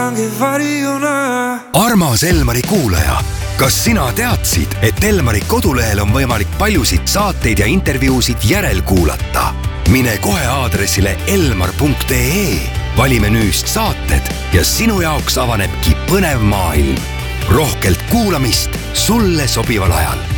lange varijuna. Armas Elmari kuulaja, kas sina teadsid, et Elmari kodulehel on võimalik paljusid saateid ja intervjuusid järelkuulata? Mine kohe aadressile elmar.ee, vali menüüst saated ja sinu jaoks avanebki põnev maailm. Rohkelt kuulamist sulle sobival ajal.